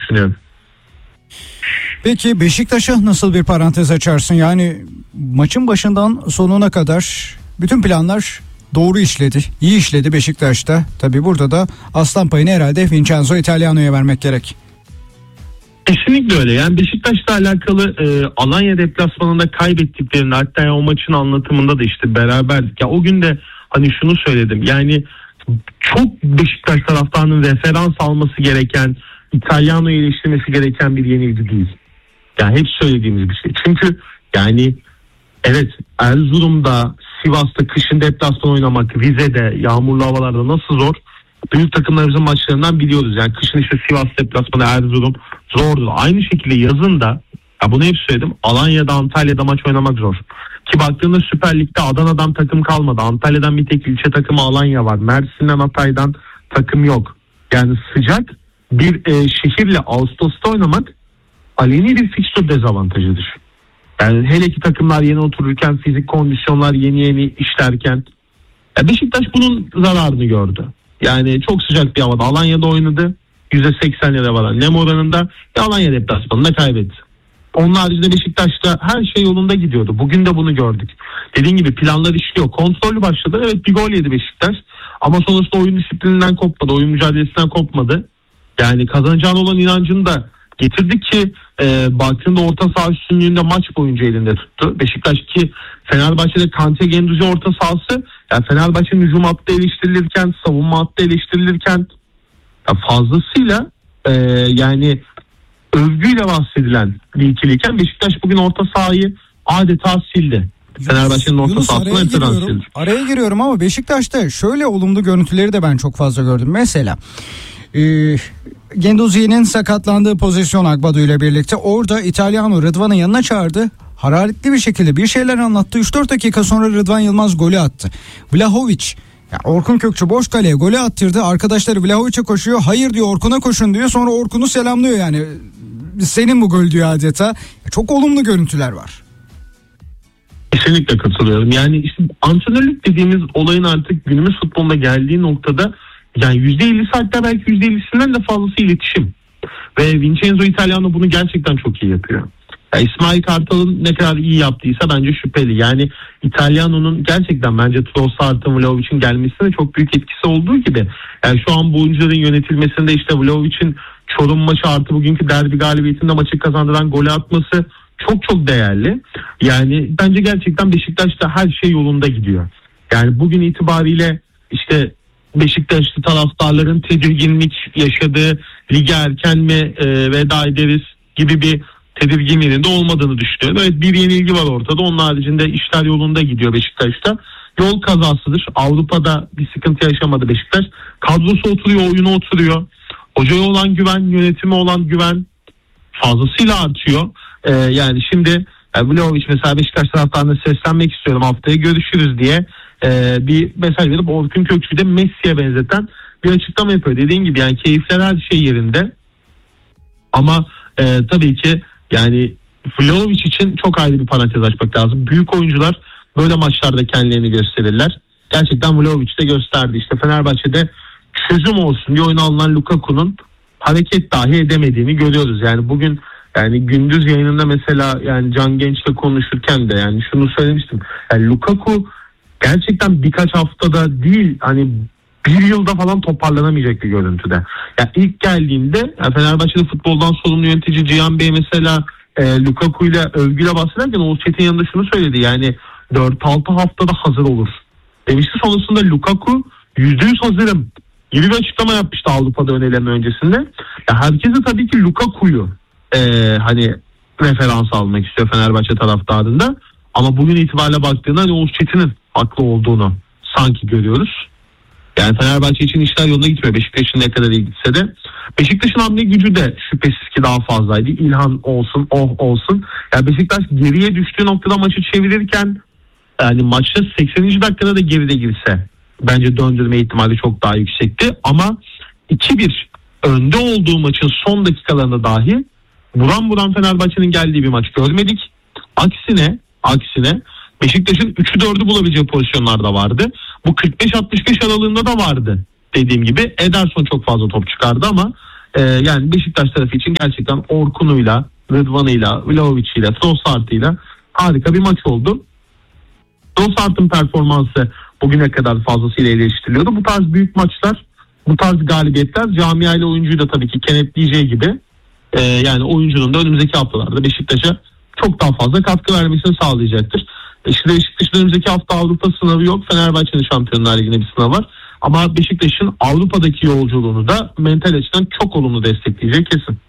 düşünüyorum. Peki Beşiktaş'a nasıl bir parantez açarsın? Yani maçın başından sonuna kadar bütün planlar doğru işledi, iyi işledi Beşiktaş'ta. Tabii burada da aslan payını herhalde Vincenzo Italiano'ya vermek gerek. Kesinlikle öyle. Yani Beşiktaş'la alakalı Alanya deplasmanında kaybettiklerini, hatta o maçın anlatımında da işte beraberdik. Ya o gün de hani şunu söyledim. Yani çok Beşiktaş taraftarının referans alması gereken, İtalyano'yu eleştirmesi gereken bir yenilgi değil. Yani hep söylediğimiz bir şey. Çünkü yani evet, Erzurum'da, Sivas'ta kışın deplasman oynamak, Rize'de yağmurlu havalarda nasıl zor? Büyük takımlarımızın maçlarından biliyoruz. Yani kışın işte Sivas deplasmanı, Erzurum zordur. Aynı şekilde yazın da, ya bunu hep söyledim, Alanya'da, Antalya'da maç oynamak zor. Ki baktığında Süper Lig'de Adana'dan takım kalmadı. Antalya'dan bir tek ilçe takımı Alanya var. Mersin'den, Hatay'dan takım yok. Yani sıcak bir şehirle Ağustos'ta oynamak aleni bir fikstür dezavantajıdır. Yani hele ki takımlar yeni otururken, fizik kondisyonlar yeni işlerken, Beşiktaş bunun zararını gördü. Yani çok sıcak bir havada Alanya'da oynadı. %80'lere varan nem oranında Alanya deplasmanında kaybetti. Onun haricinde Beşiktaş'ta her şey yolunda gidiyordu. Bugün de bunu gördük. Dediğim gibi planlar işliyor. Kontrollü başladı. Evet, bir gol yedi Beşiktaş. Ama sonuçta oyun disiplininden kopmadı. Oyun mücadelesinden kopmadı. Yani kazanacağına olan inancını da getirdik ki baktığında orta saha üstünlüğünde maç boyunca elinde tuttu. Beşiktaş ki Fenerbahçe'de Kante Genduzi orta sahası, yani Fenerbahçe'nin hücum hattı eleştirilirken, savunma hattı eleştirilirken fazlasıyla yani övgüyle bahsedilen bir ikiliyken Beşiktaş bugün orta sahayı adeta sildi. Fenerbahçe'nin orta sahasına enteresan sildi. Araya giriyorum ama Beşiktaş'ta şöyle olumlu görüntüleri de ben çok fazla gördüm. Mesela Genduzi'nin sakatlandığı pozisyon Agbadu ile birlikte orada İtalyano Rıdvan'ın yanına çağırdı. Hararetli bir şekilde bir şeyler anlattı. 3-4 dakika sonra Rıdvan Yılmaz golü attı. Vlahovic, Orkun Kökçü boş kaleye golü attırdı. Arkadaşları Vlahovic'e koşuyor. Hayır diyor, Orkun'a koşun diyor. Sonra Orkun'u selamlıyor yani. Senin bu gol diyor adeta. Çok olumlu görüntüler var. Kesinlikle katılıyorum. Yani işte antrenörlük dediğimiz olayın artık günümüz futbolunda geldiği noktada yani %50'si, hatta belki %50'sinden de fazlası iletişim. Ve Vincenzo Italiano bunu gerçekten çok iyi yapıyor. Yani İsmail Kartal'ın ne kadar iyi yaptıysa bence şüpheli. Yani Italiano'nun gerçekten bence Trossard'ın, Vlahovic'in gelmesine çok büyük etkisi olduğu gibi. Yani şu an bu oyuncuların yönetilmesinde işte Vlahovic'in Çorum maçı artı bugünkü derbi galibiyetinde maçı kazandıran golü atması çok çok değerli. Yani bence gerçekten Beşiktaş'ta her şey yolunda gidiyor. Yani bugün itibariyle işte Beşiktaşlı taraftarların tedirginlik yaşadığı, lige erken mi veda ederiz gibi bir tedirginliğinin de olmadığını düşünüyorum. Evet, bir yenilgi var ortada. Onun haricinde işler yolunda gidiyor Beşiktaş'ta. Yol kazasıdır. Avrupa'da bir sıkıntı yaşamadı Beşiktaş. Kadrosu oturuyor, oyunu oturuyor. Hocaya olan güven, yönetime olan güven fazlasıyla artıyor. Yani şimdi Vlahovic mesela Beşiktaş taraftarına seslenmek istiyorum, haftaya görüşürüz diye bir mesaj verip Orkun Kökçü'yü de Messi'ye benzeten bir açıklama yapıyor. Dediğin gibi yani keyifler, her şey yerinde. Ama tabii ki yani Vlahovic için çok ayrı bir parantez açmak lazım. Büyük oyuncular böyle maçlarda kendilerini gösterirler. Gerçekten Vlahovic de gösterdi. İşte Fenerbahçe'de çözüm olsun diye oyuna alınan Lukaku'nun hareket dahi edemediğini görüyoruz. Yani bugün yani gündüz yayınında mesela yani Can Genç'le konuşurken de yani şunu söylemiştim. Yani Lukaku gerçekten birkaç haftada değil, hani bir yılda falan toparlanamayacak bir görüntüde. Yani ilk geldiğinde yani Fenerbahçe'de futboldan sorumlu yönetici Cihan Bey mesela Lukaku ile övgüyle bahsederken Oğuz Çetin yanında şunu söyledi. Yani 4-6 haftada hazır olur demişti. Sonrasında Lukaku %100 hazırım gibi bir açıklama yapmıştı Avrupa'da ön eleme öncesinde. Ya herkes de tabii ki Lukaku'yu hani referans almak istiyor Fenerbahçe taraftarında. Ama bugün itibariyle baktığında hani Oğuz Çetin'in haklı olduğunu sanki görüyoruz. Yani Fenerbahçe için işler yoluna gitmiyor. Beşiktaş'ın ne kadar iyi gitse de. Beşiktaş'ın hamle gücü de şüphesiz ki daha fazlaydı. İlhan olsun, olsun. Yani Beşiktaş geriye düştüğü noktada maçı çevirirken yani maçta 80. dakikada da geride girse bence döndürme ihtimali çok daha yüksekti. Ama 2-1 önde olduğu maçın son dakikalarında dahi buran Fenerbahçe'nin geldiği bir maç görmedik. Aksine Beşiktaş'ın 3'ü 4'ü bulabileceği pozisyonlar da vardı. Bu 45-65 aralığında da vardı. Dediğim gibi Ederson çok fazla top çıkardı ama Yani Beşiktaş tarafı için gerçekten Orkun'uyla, Rıdvan'ıyla, Vlahovic'iyle, Trossard'ıyla harika bir maç oldu. Trossard'ın performansı bugüne kadar fazlasıyla eleştiriliyordu. Bu tarz büyük maçlar, bu tarz galibiyetler camiayla oyuncuyu da tabii ki kenetleyeceği gibi yani oyuncunun da önümüzdeki haftalarda Beşiktaş'a çok daha fazla katkı vermesini sağlayacaktır. İşte Beşiktaş'ın önümüzdeki hafta Avrupa sınavı yok. Fenerbahçe'nin Şampiyonlar Ligi'nde bir sınav var. Ama Beşiktaş'ın Avrupa'daki yolculuğunu da mental açıdan çok olumlu destekleyecek kesin.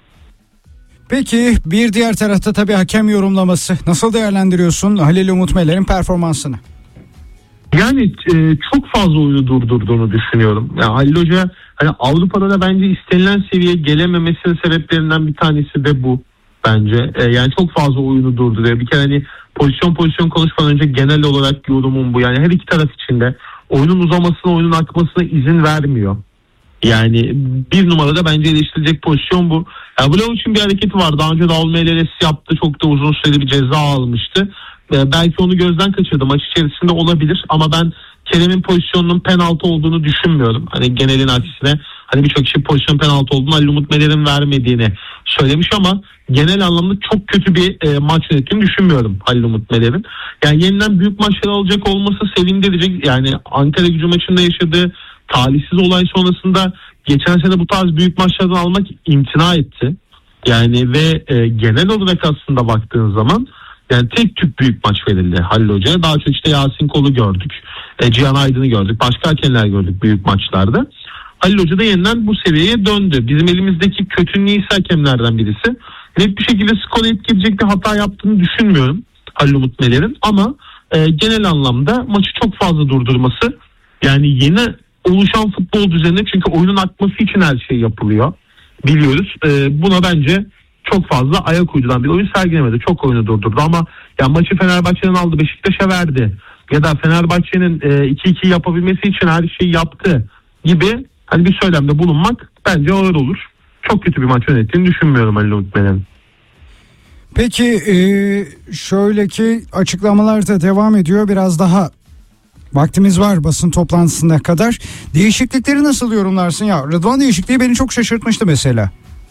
Peki bir diğer tarafta tabii hakem yorumlaması. Nasıl değerlendiriyorsun Halil Umut Meler'in performansını? Yani çok fazla oyunu durdurduğunu düşünüyorum. Yani Halil Hoca hani Avrupa'da da bence istenilen seviyeye gelememesinin sebeplerinden bir tanesi de bu bence. Yani çok fazla oyunu durduruyor. Bir kere hani pozisyon konuşmadan önce genel olarak yorumum bu. Yani her iki taraf için de oyunun uzamasına, oyunun akmasına izin vermiyor. Yani bir numarada bence eleştirilecek pozisyon bu. Yani Vlahovic'in bir hareketi var. Daha önce de Almeyleres yaptı. Çok da uzun süreli bir ceza almıştı. Belki onu gözden kaçırdı. Maç içerisinde olabilir. Ama ben Kerem'in pozisyonunun penaltı olduğunu düşünmüyorum. Hani genelin aksine hani birçok kişi pozisyon penaltı olduğunu Halil Umut Meler'in vermediğini söylemiş ama genel anlamda çok kötü bir maç yönettiğini düşünmüyorum Halil Umut Meler'in. Yani yeniden büyük maçlar alacak olması sevindirici. Yani Ankaragücü maçında yaşadığı talihsiz olay sonrasında geçen sene bu tarz büyük maçlardan almak imtina etti. Yani ve genel olarak aslında baktığın zaman yani tek tük büyük maç verildi Halil Hoca'ya. Daha çok işte Yasin Kol'u gördük. Cihan Aydın'ı gördük. Başka hakemler gördük büyük maçlarda. Halil Hoca da yeniden bu seviyeye döndü. Bizim elimizdeki kötü niyesi hakemlerden birisi. Net bir şekilde skoru etkileyecek bir hata yaptığını düşünmüyorum Halil Umut Meler'in. Ama genel anlamda maçı çok fazla durdurması, yani yeni oluşan futbol düzenine, çünkü oyunun akması için her şey yapılıyor. Biliyoruz. Buna bence çok fazla ayak uyduran bir oyun sergilemedi. Çok oyunu durdurdu ama ya maçı Fenerbahçe'nin aldı, Beşiktaş'a verdi. Ya da Fenerbahçe'nin 2-2 yapabilmesi için her şeyi yaptı gibi hani bir söylemde bulunmak bence ağır olur. Çok kötü bir maç yönettiğini düşünmüyorum Halil Umut Meler'in. Peki şöyle ki açıklamalar da devam ediyor. Biraz daha vaktimiz var basın toplantısına kadar. Değişiklikleri nasıl yorumlarsın? Ya Rıdvan değişikliği beni çok şaşırtmıştı mesela.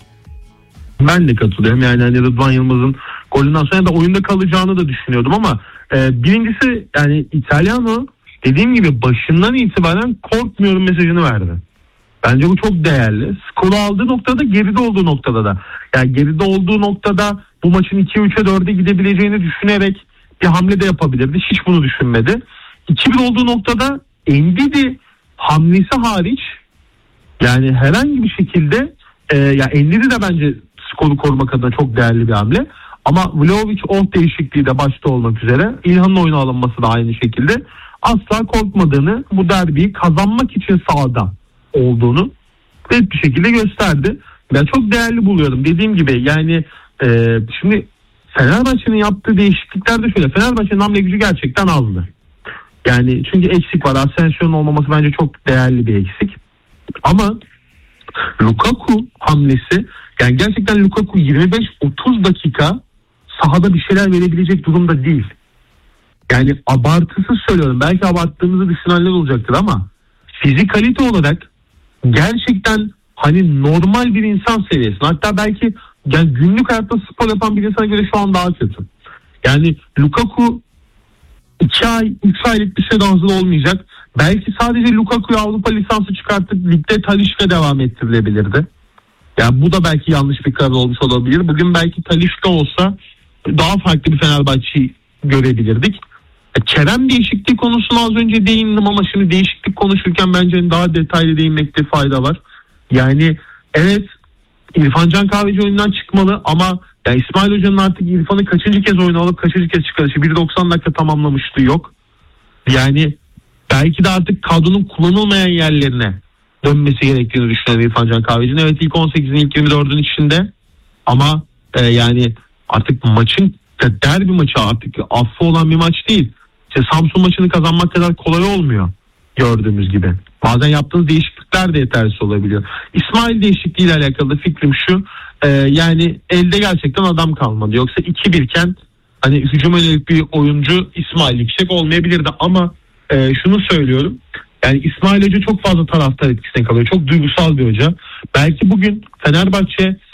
Ben de katılıyorum. Yani hani Rıdvan Yılmaz'ın golünden sonra da oyunda kalacağını da düşünüyordum ama birincisi yani İtalyano dediğim gibi başından itibaren korkmuyorum mesajını verdi. Bence bu çok değerli. Skoru aldığı noktada, geride olduğu noktada da. Yani geride olduğu noktada bu maçın 2-3'e 4'e gidebileceğini düşünerek bir hamle de yapabilirdi. Hiç bunu düşünmedi. 2-1 olduğu noktada Ndidi hamlesi hariç yani herhangi bir şekilde ya Ndidi de bence skoru korumak adına çok değerli bir hamle. Ama Vlahovic değişikliği de başta olmak üzere, İlhan'ın oyuna alınması da aynı şekilde, asla korkmadığını, bu derbiyi kazanmak için sahada olduğunu net bir şekilde gösterdi. Ben çok değerli buluyorum. Dediğim gibi yani şimdi Fenerbahçe'nin yaptığı değişiklikler de şöyle. Fenerbahçe'nin hamle gücü gerçekten azdı. Yani çünkü eksik var. Asensio'nun olmaması bence çok değerli bir eksik. Ama Lukaku hamlesi, yani gerçekten Lukaku 25-30 dakika sahada bir şeyler verebilecek durumda değil. Yani abartısız söylüyorum. Belki abarttığımızda düşünenler olacaktır ama fizikalite olarak gerçekten hani normal bir insan seviyesinde, hatta belki yani günlük hayatta spor yapan bir insana göre şu an daha kötü. Yani Lukaku 2 ay 3 aylık bir süre hazır olmayacak. Belki sadece Lukaku'ya Avrupa lisansı çıkartıp ligde Talisca devam ettirilebilirdi. Yani bu da belki yanlış bir karar olmuş olabilir. Bugün belki Talisca olsa daha farklı bir Fenerbahçe'yi görebilirdik. Kerem değişikliği konusuna az önce değindim ama şimdi değişiklik konuşurken bence daha detaylı değinmekte fayda var. Yani evet, İrfan Can Kahveci oyundan çıkmalı ama yani İsmail Hoca'nın artık İrfan'ı kaçıncı kez oyuna alıp kaçıncı kez çıkarışı, 1.90 dakika tamamlamışlığı yok. Yani belki de artık kadronun kullanılmayan yerlerine dönmesi gerektiğini düşünüyorum İrfan Can Kahveci'nin. Evet, ilk 18'in ilk 24'ün içinde ama yani artık maçın derbi maçı artık affı olan bir maç değil. İşte Samsun maçını kazanmak kadar kolay olmuyor gördüğümüz gibi. Bazen yaptığınız değişiklikler de yetersiz olabiliyor. İsmail değişikliğiyle alakalı fikrim şu. Yani elde gerçekten adam kalmadı. Yoksa 2-1 iken hani hücuma yönelik bir oyuncu İsmail yüksek olmayabilirdi ama şunu söylüyorum. Yani İsmail Hoca çok fazla taraftar etkisine kalıyor. Çok duygusal bir hoca. Belki bugün Fenerbahçe